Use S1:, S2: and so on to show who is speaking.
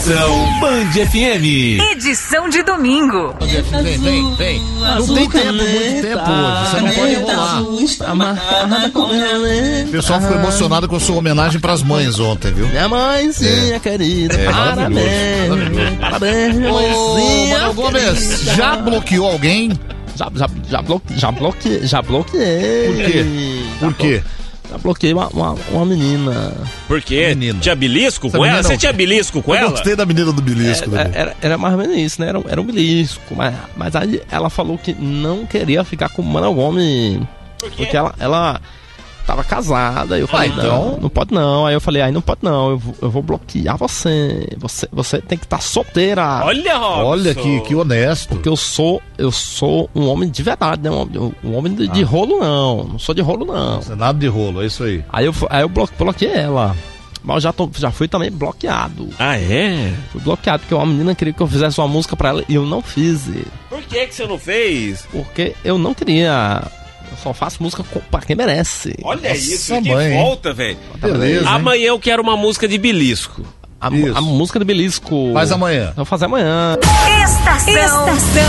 S1: São Band FM.
S2: Edição de domingo.
S3: Vem. Não tem tempo, muito tempo hoje. Você não pode enrolar. O pessoal ficou emocionado com a sua homenagem pras mães ontem, viu?
S4: Minha mãezinha querida.
S3: Maravilhoso.
S4: Parabéns, minha
S3: Ô,
S4: mãezinha.
S3: Manuel Gomes, já bloqueou alguém?
S4: Já bloqueei.
S3: Por quê?
S4: Já bloqueei uma menina.
S5: Por quê?
S3: Menina.
S5: Tinha belisco
S3: Essa
S5: com ela?
S3: menina
S5: Você
S3: não.
S5: tinha belisco com
S3: Eu
S5: ela?
S3: gostei da menina do belisco.
S4: Era mais ou menos isso, né? Era um belisco. Mas aí ela falou que não queria ficar com o Manuel Gomes.
S5: Por quê?
S4: Porque ela tava casada. E eu falei,
S3: então?
S4: não pode não. Aí eu falei, não pode não. Eu vou bloquear você. Você tem que estar solteira.
S5: Olha, Robson.
S3: Olha que honesto.
S4: Porque eu sou um homem de verdade, né? Um homem de rolo, não. Não sou de rolo, não.
S3: Não é nada de rolo, é isso aí.
S4: Aí eu bloqueei ela. Mas eu já fui também bloqueado.
S5: Ah, é?
S4: Fui bloqueado porque uma menina queria que eu fizesse uma música pra ela e eu não fiz.
S5: Por que você não fez?
S4: Porque eu não queria. Eu só faço música pra quem merece.
S5: Olha
S3: Nossa,
S5: isso, que
S3: mãe, hein?
S5: volta, velho.
S3: Beleza, hein?
S5: Amanhã eu quero uma música de belisco.
S4: A
S3: Isso.
S4: música do belisco.
S3: Faz amanhã.
S4: Eu vou fazer amanhã.
S2: Estação